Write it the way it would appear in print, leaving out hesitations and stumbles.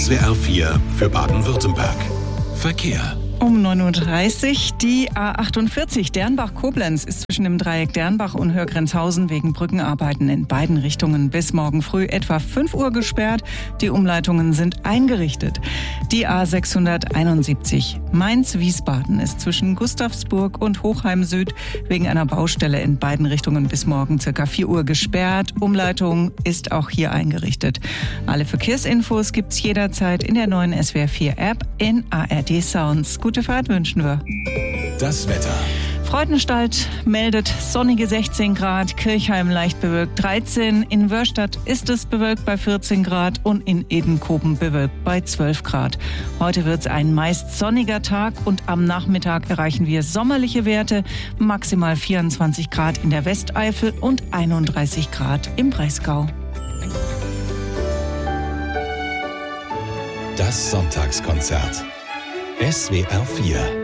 SWR 4 für Baden-Württemberg. Verkehr. Um 9.30 Uhr die A48 Dernbach-Koblenz ist zwischen dem Dreieck Dernbach und Hörgrenzhausen wegen Brückenarbeiten in beiden Richtungen bis morgen früh etwa 5 Uhr gesperrt. Die Umleitungen sind eingerichtet. Die A671 Mainz-Wiesbaden ist zwischen Gustavsburg und Hochheim Süd wegen einer Baustelle in beiden Richtungen bis morgen ca. 4 Uhr gesperrt. Umleitung ist auch hier eingerichtet. Alle Verkehrsinfos gibt's jederzeit in der neuen SWR 4 App in ARD Sounds. Gute Fahrt wünschen wir. Das Wetter. Freudenstadt meldet sonnige 16 Grad, Kirchheim leicht bewölkt 13, in Wörstadt ist es bewölkt bei 14 Grad und in Edenkoben bewölkt bei 12 Grad. Heute wird es ein meist sonniger Tag und am Nachmittag erreichen wir sommerliche Werte, maximal 24 Grad in der Westeifel und 31 Grad im Breisgau. Das Sonntagskonzert. SWR 4